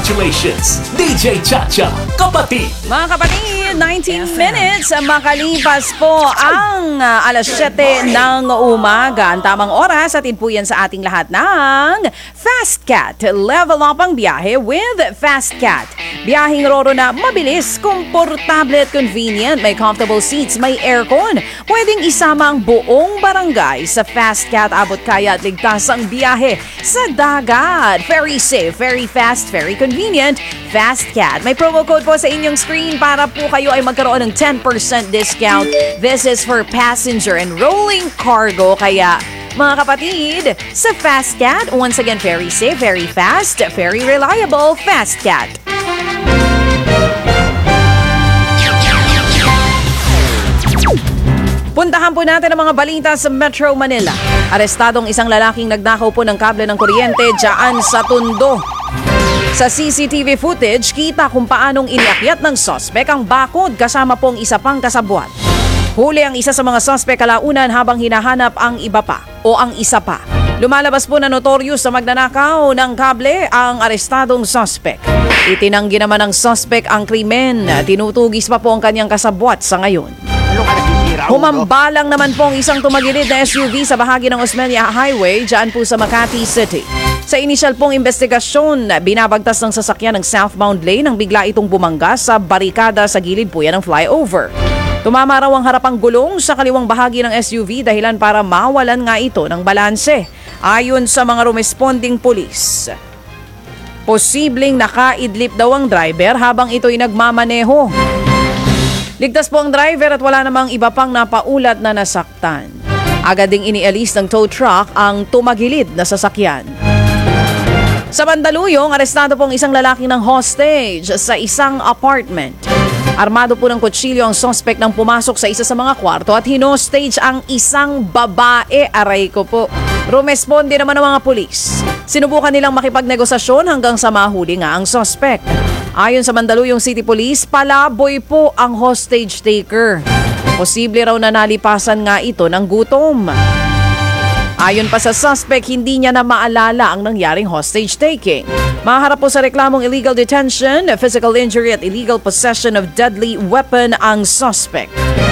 Congratulations, DJ Chacha, kapatid! Mga kapatid, 19 minutes makalipas po ang alas 7 ng umaga. Ang tamang oras, atin po yan sa ating lahat ng Fast Cat. Level up ang biyahe with Fast Cat. Biyaheng roro na mabilis, komportable at convenient. May comfortable seats, may aircon. Pwedeng isama ang buong barangay sa Fast Cat. Abot kaya at ligtas ang biyahe sa dagat. Very safe, very fast, very convenient. Fast Cat. May promo code po sa inyong screen para po kayo ay magkaroon ng 10% discount. This is for passenger and rolling cargo. Kaya mga kapatid, sa Fast Cat, once again, very safe, very fast, very reliable. Fast Cat. Puntahan po natin ang mga balita sa Metro Manila. Arestadong isang lalaking nagnakaw po ng kable ng kuryente dyan sa Tondo. Sa CCTV footage, kita kung paanong iniakyat ng sospek ang bakod kasama pong isa pang kasabwat. Huli ang isa sa mga sospek kalaunan habang hinahanap ang iba pa o ang isa pa. Lumalabas po na notorious sa magnanakaw ng kable ang arestadong sospek. Itinanggi naman ng sospek ang krimen. Tinutugis pa po ang kanyang kasabwat sa ngayon. Humambalang naman po ang isang tumagilid na SUV sa bahagi ng Osmeña Highway dyan po sa Makati City. Sa inisyal pong investigasyon, binabagtas ng sasakyan ng southbound lane nang bigla itong bumangga sa barikada sa gilid po yan ng flyover. Tumama raw ang harapang gulong sa kaliwang bahagi ng SUV dahilan para mawalan nga ito ng balanse. Ayon sa mga rumesponding pulis, posibleng nakaidlip daw ang driver habang ito'y nagmamaneho. Ligtas po ang driver at wala namang iba pang napaulat na nasaktan. Agad ding inialis ng tow truck ang tumagilid na sasakyan. Sa Mandaluyong, arestado pong isang lalaki ng hostage sa isang apartment. Armado po ng kutsilyo ang suspect nang pumasok sa isa sa mga kwarto at hinostage ang isang babae. Aray ko po. Rumesponde naman ng mga pulis. Sinubukan nilang makipagnegosasyon hanggang sa mahuli nga ang suspect. Ayon sa Mandaluyong City Police, palaboy po ang hostage taker. Posible raw na nalipasan nga ito ng gutom. Ayon pa sa suspect, hindi niya na maalala ang nangyaring hostage taking. Maharap po sa reklamong illegal detention, physical injury at illegal possession of deadly weapon ang suspect.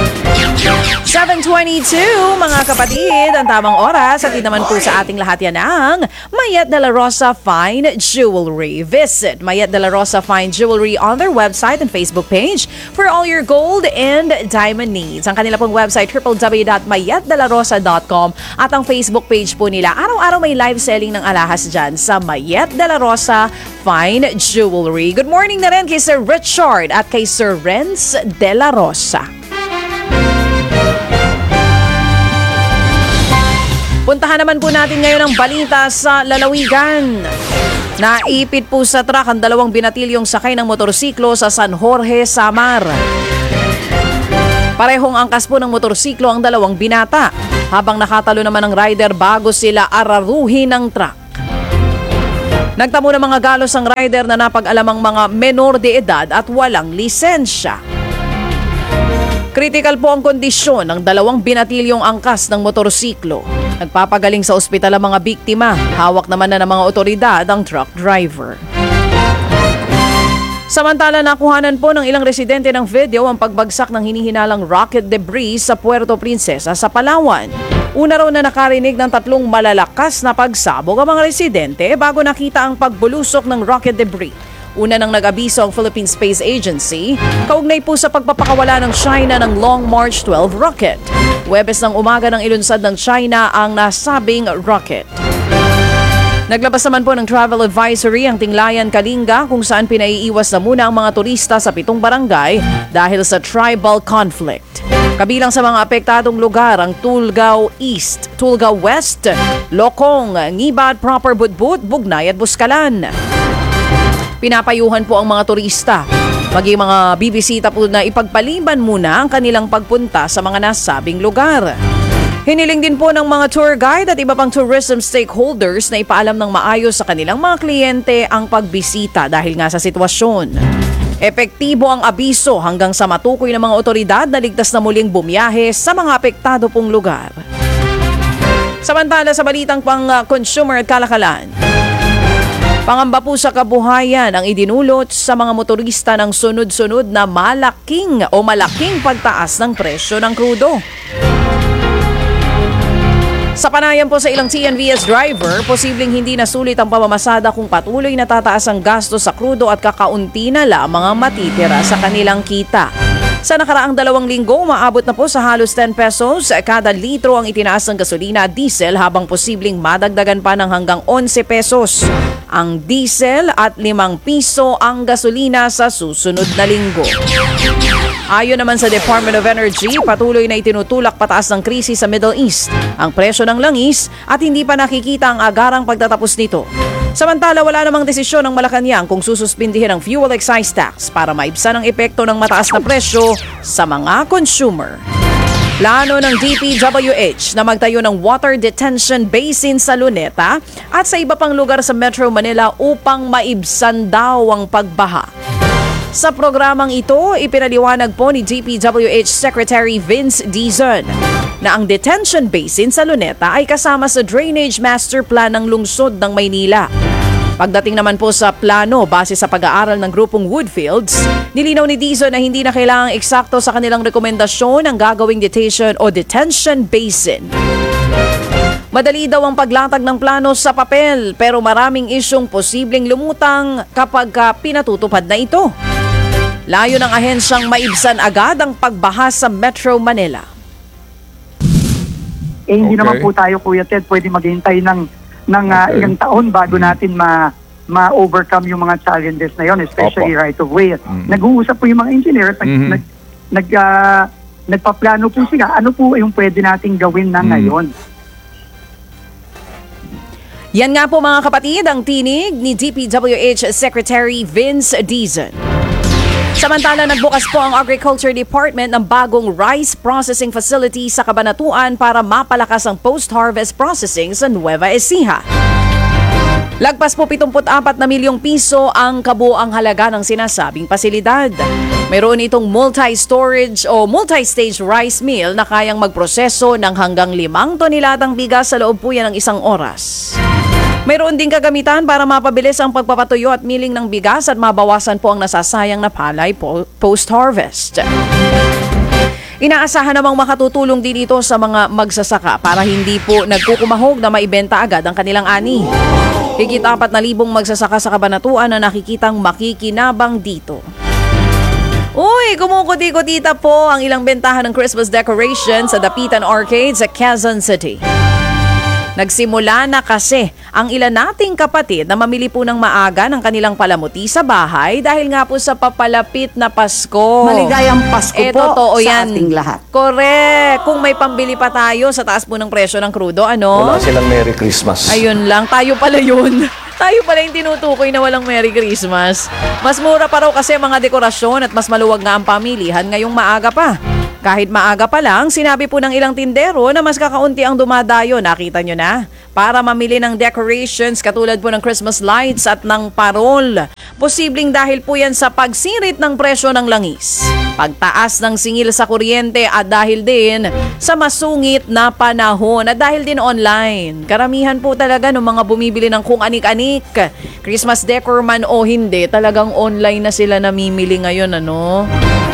7:22 mga kapatid, ang tamang oras at naman po sa ating lahat yan ang Mayet de la Rosa Fine Jewelry. Visit Mayet de la Rosa Fine Jewelry on their website and Facebook page for all your gold and diamond needs. Ang kanila pong website www.mayetdelarosa.com at ang Facebook page po nila. Araw-araw may live selling ng alahas dyan sa Mayet de la Rosa Fine Jewelry. Good morning na rin kay Sir Richard at kay Sir Renz de la Rosa. Puntahan naman po natin ngayon ang balita sa lalawigan. Naipit po sa truck ang dalawang binatilyong sakay ng motorsiklo sa San Jorge, Samar. Parehong angkas po ng motorsiklo ang dalawang binata, habang nakatalo naman ang rider bago sila araruhin ng truck. Nagtamo ng mga galos ang rider na napag-alamang mga menor de edad at walang lisensya. Critical po ang kondisyon ng dalawang binatilyong angkas ng motorsiklo. Nagpapagaling sa ospital ang mga biktima. Hawak naman na ng mga otoridad ang truck driver. Samantala, nakuhanan po ng ilang residente ng video ang pagbagsak ng hinihinalang rocket debris sa Puerto Princesa sa Palawan. Una raw na nakarinig ng 3 malalakas na pagsabog ang mga residente bago nakita ang pagbulusok ng rocket debris. Una nang nag-abiso ang Philippine Space Agency, kaugnay po sa pagpapakawala ng China ng Long March 12 rocket. Huwebes ng umaga nang ilunsad ng China ang nasabing rocket. Naglabas naman po ng travel advisory ang Tinglayan, Kalinga kung saan pinaiiwas na muna ang mga turista sa 7 barangay dahil sa tribal conflict. Kabilang sa mga apektadong lugar ang Tulgao East, Tulgao West, Lokong, Ngibad, Proper Budbud, Bugnay at Buskalan. Pinapayuhan po ang mga turista, maging mga bibisita po na ipagpaliban muna ang kanilang pagpunta sa mga nasabing lugar. Hiniling din po ng mga tour guide at iba pang tourism stakeholders na ipaalam ng maayos sa kanilang mga kliyente ang pagbisita dahil nga sa sitwasyon. Epektibo ang abiso hanggang sa matukoy ng mga otoridad na ligtas na muling bumiyahe sa mga apektado pong lugar. Samantala sa balitang pang consumer at kalakalan, Pangamba po sa kabuhayan ang idinulot sa mga motorista ng sunod-sunod na malaking pagtaas ng presyo ng krudo. Sa panayam po sa ilang TNVS driver, posibleng hindi nasulit ang pamamasada kung patuloy na tataas ang gasto sa krudo at kakaunti na lamang ang matitira sa kanilang kita. Sa nakaraang 2 linggo, maabot na po sa halos 10 pesos kada litro ang itinaas ng gasolina at diesel habang posibleng madagdagan pa ng hanggang 11 pesos ang diesel at 5 piso ang gasolina sa susunod na linggo. Ayon naman sa Department of Energy, patuloy na itinutulak pataas ng krisis sa Middle East ang presyo ng langis at hindi pa nakikita ang agarang pagtatapos nito. Samantala, wala namang desisyon ng Malacanang kung sususpindihin ang fuel excise tax para maibsan ang epekto ng mataas na presyo sa mga consumer. Plano ng DPWH na magtayo ng water detention basin sa Luneta at sa iba pang lugar sa Metro Manila upang maibsan daw ang pagbaha. Sa programang ito, ipinaliwanag po ni DPWH Secretary Vince Dizon na ang detention basin sa Luneta ay kasama sa Drainage Master Plan ng lungsod ng Maynila. Pagdating naman po sa plano base sa pag-aaral ng grupong Woodfields, nilinaw ni Dizon na hindi na kailangang eksakto sa kanilang rekomendasyon ang gagawing detention basin. Madali daw ang paglatag ng plano sa papel pero maraming isyong posibleng lumutang kapag pinatutupad na ito. Layo ng ahensyang maibsan agad ang pagbaha sa Metro Manila. Hindi naman po tayo, Kuya Ted, pwede maghintay ng ilang taon bago natin ma-overcome yung mga challenges na yon, especially right of way. Nag-uusap po yung mga engineers, nagpaplano po sila. Ano po yung pwede nating gawin na ngayon? Yan nga po mga kapatid ang tinig ni DPWH Secretary Vince Dizon. Samantala, nagbukas po ang Agriculture Department ng bagong rice processing facility sa Cabanatuan para mapalakas ang post-harvest processing sa Nueva Ecija. Lagpas po 74 na milyong piso ang kabuang halaga ng sinasabing pasilidad. Mayroon itong multi-storage o multi-stage rice mill na kayang magproseso ng hanggang 5 toneladang bigas sa loob po yan ng 1 oras. Mayroon din kagamitan para mapabilis ang pagpapatuyo at milling ng bigas at mabawasan po ang nasasayang na palay post-harvest. Inaasahan namang makatutulong din ito sa mga magsasaka para hindi po nagkukumahog na maibenta agad ang kanilang ani. Higit 4,000 magsasaka sa Cabanatuan na nakikitang makikinabang dito. Uy, kumukuti-kutita po ang ilang bentahan ng Christmas decoration sa Dapitan Arcade sa Quezon City. Nagsimula na kasi ang ilan nating kapatid na mamili po ng maaga ng kanilang palamuti sa bahay dahil nga po sa papalapit na Pasko. Maligayang Pasko po totoo sa yan. ating lahat. Correct. Kung may pambili pa tayo sa taas po ng presyo ng krudo, ano? Wala silang Merry Christmas. Ayun lang, tayo pala yun. Tayo pala yung tinutukoy na walang Merry Christmas. Mas mura pa raw kasi mga dekorasyon at mas maluwag nga ang pamilihan ngayong maaga pa. Kahit maaga pa lang, sinabi po ng ilang tindero na mas kakaunti ang dumadayo, nakita nyo na, para mamili ng decorations katulad po ng Christmas lights at ng parol. Posibleng dahil po yan sa pagsirit ng presyo ng langis, pagtaas ng singil sa kuryente at dahil din sa masungit na panahon at dahil din online. Karamihan po talaga ng mga bumibili ng kung anik-anik, Christmas decor man o hindi, talagang online na sila namimili ngayon, ano?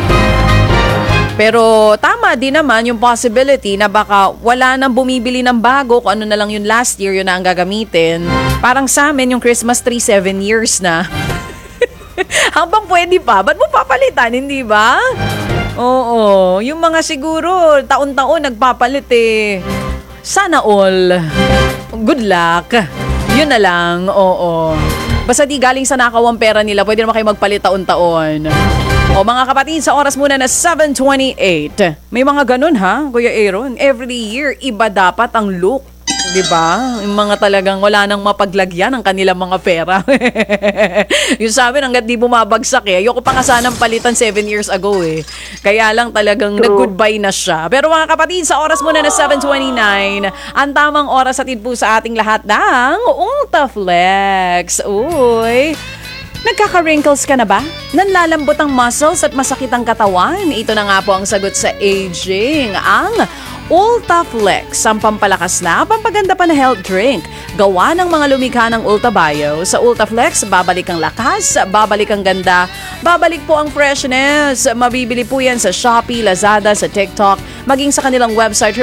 Pero tama din naman yung possibility na baka wala nang bumibili ng bago, kung ano na lang yung last year, yun na ang gagamitin. Parang sa amin yung Christmas tree 7 years na. Habang pwede pa, ba't mo papalitan, hindi ba? Oo, yung mga siguro taon-taon nagpapalit eh. Sana all. Good luck. Yun na lang, oo. Basta di galing sa nakawang pera nila, pwede naman kayo magpalit taon-taon. O mga kapatid, sa oras muna na 7:28. May mga ganun ha, Kuya Aaron. Every year, iba dapat ang look. Diba? Yung mga talagang wala nang mapaglagyan ng kanilang mga pera. Yung sa amin, hanggat di bumabagsak eh. Ayoko pa nga sanang palitan 7 years ago eh. Kaya lang talagang nag-goodbye na siya. Pero mga kapatid, sa oras muna na 7:29, ang tamang oras atid po sa ating lahat ng Ultaflex. Uy! Nagkaka-wrinkles ka na ba? Nanlalambot ang muscles at masakit ang katawan? Ito na nga po ang sagot sa aging, ang Ultaflex, ang pampalakas na, pampaganda pa na health drink. Gawa ng mga lumikha ng Ultabio. Sa Ultaflex, babalik ang lakas, babalik ang ganda, babalik po ang freshness. Mabibili po yan sa Shopee, Lazada, sa TikTok, maging sa kanilang website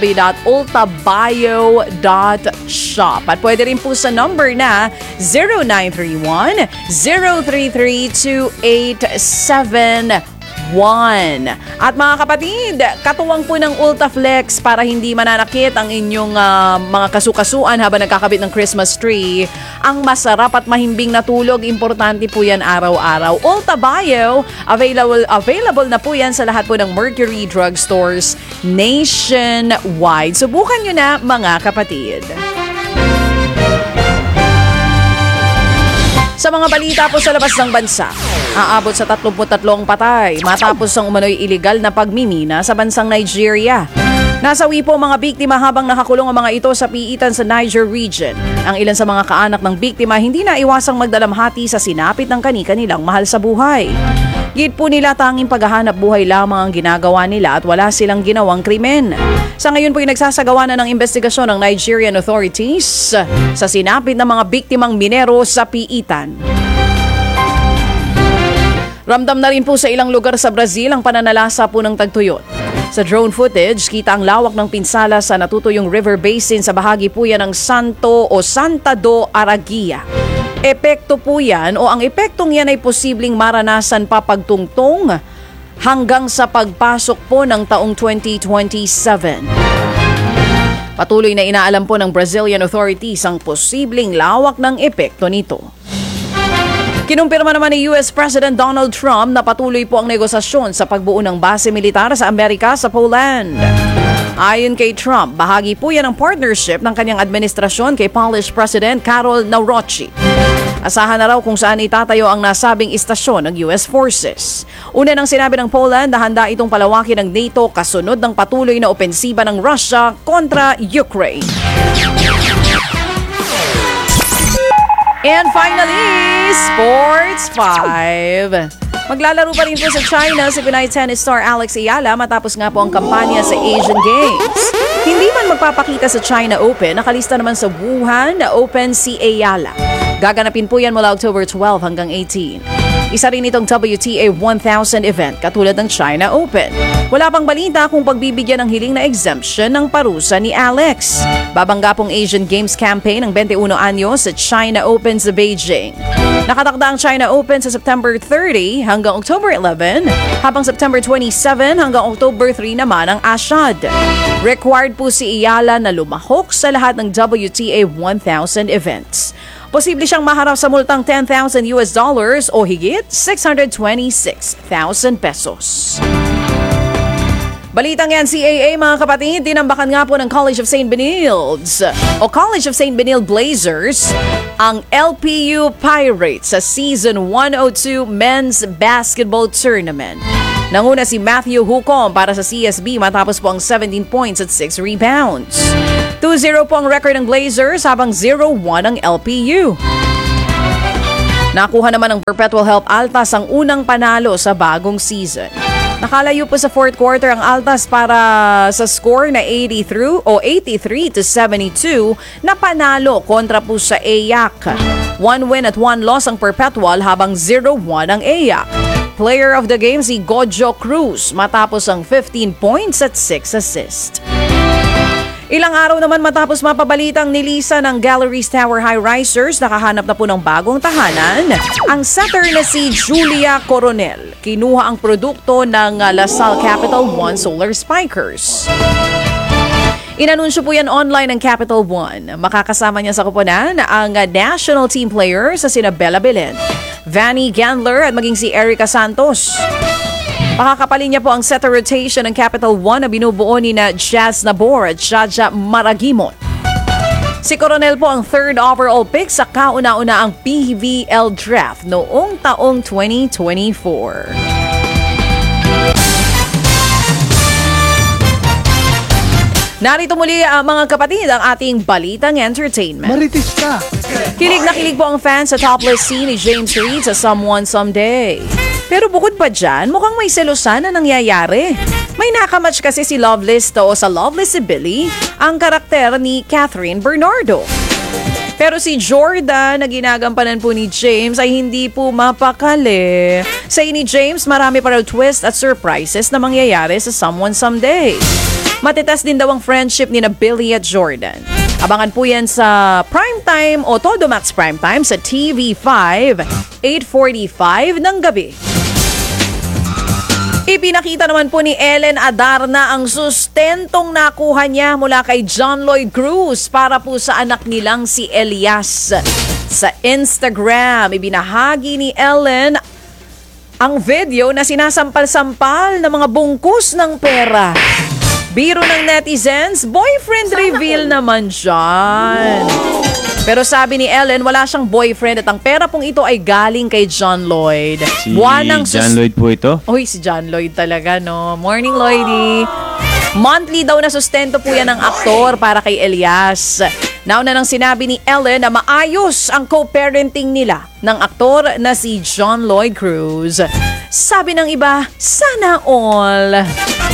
www.ultabio.shop. At pwede rin po sa number na 0931-033-2871. At mga kapatid, katuwang po ng Ultaflex para hindi mananakit ang inyong mga kasukasuan habang nagkakabit ng Christmas tree. Ang masarap at mahimbing na tulog, importante po yan araw-araw. Ultabio, available na po yan sa lahat po ng Mercury drugstores nationwide. Subukan nyo na mga kapatid. Sa mga balita po sa labas ng bansa, aabot sa 33 patay matapos ang umano'y iligal na pagmimina sa bansang Nigeria. Nasawi po mga biktima habang nakakulong ang mga ito sa piitan sa Niger region. Ang ilan sa mga kaanak ng biktima hindi na iwasang magdalamhati sa sinapit ng kani-kanilang mahal sa buhay. Gid po nila tanging paghahanap buhay lamang ang ginagawa nila at wala silang ginawang krimen. Sa ngayon po ay nagsasagawa na ng investigasyon ng Nigerian authorities sa sinapit ng mga biktimang minero sa piitan. Ramdam na rin po sa ilang lugar sa Brazil ang pananalasa po ng tagtuyot. Sa drone footage, kita ang lawak ng pinsala sa natutuyong river basin sa bahagi po yan ng Santo o Santa do Araguia. Epekto po yan o ang epektong yan ay posibleng maranasan pa pagtungtong hanggang sa pagpasok po ng taong 2027. Patuloy na inaalam po ng Brazilian authorities ang posibleng lawak ng epekto nito. Kinumpirma naman ni US President Donald Trump na patuloy po ang negosasyon sa pagbuo ng base militar sa Amerika sa Poland. Ayon kay Trump, bahagi po yan ang partnership ng kanyang administrasyon kay Polish President Karol Nawrocki. Asahan na raw kung saan itatayo ang nasabing istasyon ng US Forces. Una nang sinabi ng Poland na handa itong palawakin ng NATO kasunod ng patuloy na opensiba ng Russia kontra Ukraine. And finally, Sports 5. Maglalaro pa rin po sa China si Pinay tennis star Alex Ayala matapos nga po ang kampanya sa Asian Games. Hindi man magpapakita sa China Open, nakalista naman sa Wuhan Open si Ayala. Gaganapin po yan mula October 12 hanggang 18. Isa rin itong WTA 1000 event katulad ng China Open. Wala pang balita kung pagbibigyan ng hiling na exemption ng parusa ni Alex. Babangga pong Asian Games campaign ng 21 anyo sa China Open sa Beijing. Nakatakda ang China Open sa September 30 hanggang October 11, habang September 27 hanggang October 3 naman ang Ashad. Required po si Ayala na lumahok sa lahat ng WTA 1000 events. Posible siyang maharap sa multang $10,000 o higit 626,000 pesos. Balitang yan, CAA mga kapatid, tinambakan nga po ng College of St. Benilde o College of St. Benilde Blazers ang LPU Pirates sa Season 102 Men's Basketball Tournament. Nanguna si Matthew Hucom para sa CSB matapos po ang 17 points at 6 rebounds. 2-0 po ang record ng Blazers habang 0-1 ang LPU. Nakuha naman ng Perpetual Help Altas ang unang panalo sa bagong season. Nakalayo po sa fourth quarter ang Altas para sa score na 83-72 na panalo kontra po sa AYAC. 1 win at 1 loss ang Perpetual habang 0-1 ang AYAC. Player of the game si Gojo Cruz matapos ang 15 points at 6 assists. Ilang araw naman matapos mapabalitang nilisan ng Galleries Tower High Risers, nakahanap na po ng bagong tahanan ang setter na si Julia Coronel. Kinuha ang produkto ng LaSalle Capital One Solar Spikers. Inanunsyo po yan online ng Capital One. Makakasama niya sa koponan ang national team players sa sina Bella Belen, Vanny Gandler at maging si Erica Santos. Pakakapalin niya po ang setter rotation ng Capital One na binubuo ni na Jazz Nabor at Jaja Maragimon. Si Coronel po ang third overall pick sa kauna-una ang PBL draft noong taong 2024. Narito muli mga kapatid ang ating balitang entertainment. Marites ka! Kilig na kilig po ang fans sa topless scene ni James Reid sa Someone Someday. Pero bukod pa dyan, mukhang may selosan na nangyayari. May May nakamatch kasi si Loveless o sa Loveless si Billy, ang karakter ni Catherine Bernardo. Pero si Jordan na ginagampanan po ni James ay hindi po mapakali. Sa ni James, marami pa raw twist at surprises na mangyayari sa Someone Someday. Matitas din daw ang friendship ni na Billy at Jordan. Abangan po yan sa Primetime o Todo Max Primetime sa TV5, 8:45 ng gabi. Ipinakita naman po ni Ellen Adarna ang sustentong nakuha niya mula kay John Lloyd Cruz para po sa anak nilang si Elias. Sa Instagram, ibinahagi ni Ellen ang video na sinasampal-sampal ng mga bungkus ng pera. Biro ng netizens, boyfriend reveal naman dyan. Pero sabi ni Ellen, wala siyang boyfriend at ang pera pong ito ay galing kay John Lloyd. Si John Lloyd po ito? Uy, si John Lloyd talaga, no? Morning, Lloydie. Monthly daw na sustento po yan ng aktor para kay Elias. Nauna nang sinabi ni Ellen na maayos ang co-parenting nila ng aktor na si John Lloyd Cruz. Sabi ng iba, sana all.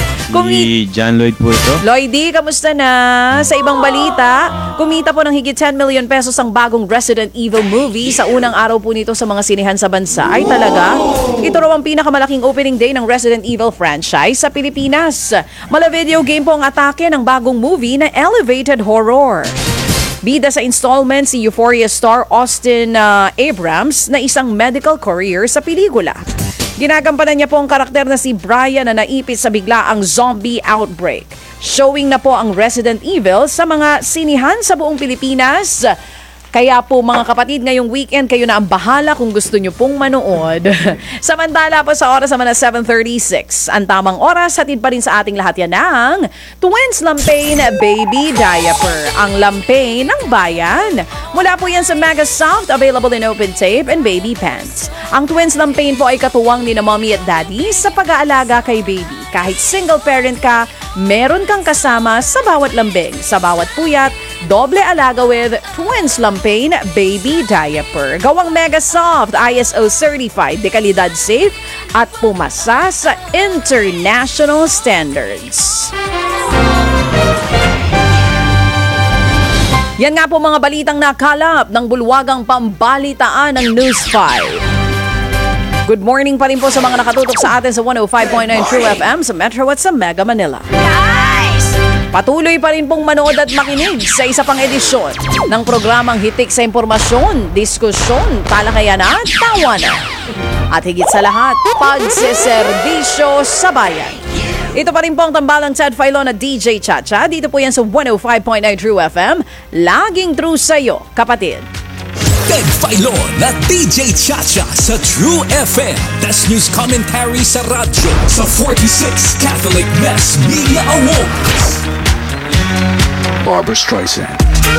Si John Lloyd po ito? Lloydie, kamusta na? Sa ibang balita, kumita po ng higit 10 million pesos ang bagong Resident Evil movie sa unang araw po nito sa mga sinihan sa bansa. Ay talaga? Ito raw ang pinakamalaking opening day ng Resident Evil franchise sa Pilipinas. Mala video game po ang atake ng bagong movie na elevated horror. Bida sa installment si Euphoria star Austin Abrams na isang medical courier sa pelikula. Ginagampanan niya po ang karakter na si Brian na naipit sa biglaang zombie outbreak. Showing na po ang Resident Evil sa mga sinihan sa buong Pilipinas. Kaya po mga kapatid, ngayong weekend kayo na ang bahala kung gusto nyo pong manood. Samantala po sa oras naman na 7:36. Ang tamang oras, hatid pa rin sa ating lahat yan ng Twins Lampain Baby Diaper. Ang lampain ng bayan. Mula po yan sa Mega Soft, available in open tape and baby pants. Ang Twins Lampain po ay katuwang ni na mommy at daddy sa pag-aalaga kay baby. Kahit single parent ka, meron kang kasama sa bawat lambing, sa bawat puyat, doble alaga with Twins Lampain Baby Diaper. Gawang Mega Soft, ISO certified, dekalidad safe at pumasa sa international standards. Yan nga po mga balitang nakalap ng bulwagang pambalitaan ng News 5. Good morning pa rin po sa mga nakatutok sa atin sa 105.9 True FM sa Metro at sa Mega Manila. Patuloy pa rin pong manood at makinig sa isa pang edisyon ng programang Hitik sa Impormasyon, Diskusyon, Talakayan at Tawanan. At higit sa lahat, pagseserbisyo sa bayan. Ito pa rin po ang tambalang Ted Filon at DJ Chacha. Dito po yan sa 105.9 True FM. Laging true sa'yo, kapatid. Ted Filon at DJ Chacha sa True FM. Best news commentary sa radyo sa 46 Catholic Mass Media Awards. Barbra Streisand.